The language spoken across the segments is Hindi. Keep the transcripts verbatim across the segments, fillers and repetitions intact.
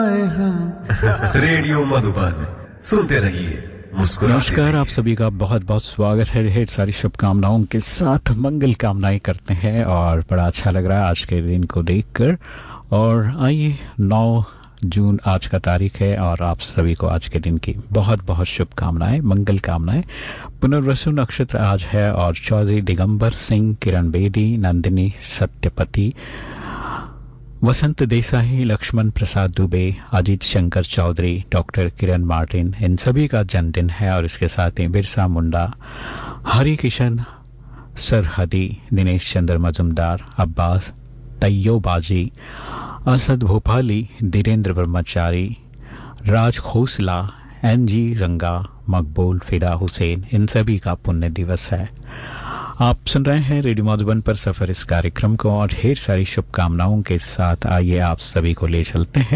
हम रेडियो मधुबन सुनते रहिए मुस्कुराते। नमस्कार, आप सभी का बहुत बहुत स्वागत है। ढेर सारी शुभकामनाओं के साथ मंगल कामनाएं करते हैं और बड़ा अच्छा लग रहा है आज के दिन को देखकर। और आइए, नौ जून आज का तारीख है और आप सभी को आज के दिन की बहुत बहुत शुभकामनाएं, मंगल कामनाएं। पुनर्वसु नक्षत्र आज है और चौधरी दिगंबर सिंह, किरण बेदी, नंदिनी सत्यपति, वसंत देसाई, लक्ष्मण प्रसाद दुबे, अजीत शंकर चौधरी, डॉक्टर किरण मार्टिन, इन सभी का जन्मदिन है। और इसके साथ ही बिरसा मुंडा, हरि किशन सरहदी, दिनेश चंद्र मजुमदार, अब्बास तैयोबाजी, असद भोपाली, धीरेन्द्र ब्रह्मचारी, राज खोसला, एन जी रंगा, मकबूल फिदा हुसैन, इन सभी का पुण्य दिवस है। आप सुन रहे हैं रेडियो मधुबन पर सफर इस कार्यक्रम को और ढेर सारी शुभकामनाओं के साथ आइए आप सभी को ले चलते हैं।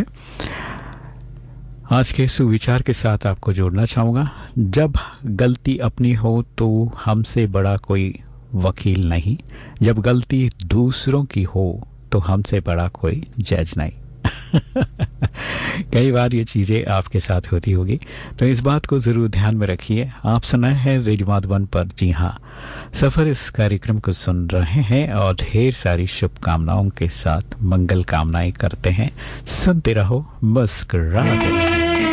आज के सुविचार के साथ आपको जोड़ना चाहूँगा। जब गलती अपनी हो तो हमसे बड़ा कोई वकील नहीं, जब गलती दूसरों की हो तो हमसे बड़ा कोई जज नहीं। कई बार ये चीज़ें आपके साथ होती होगी, तो इस बात को ज़रूर ध्यान में रखिए। आप सुनाए हैं रेडियो मधुबन पर, जी हाँ, सफ़र इस कार्यक्रम को सुन रहे हैं और ढेर सारी शुभकामनाओं के साथ मंगल कामनाएं करते हैं। सुनते रहो, मुस्कुराते रहो।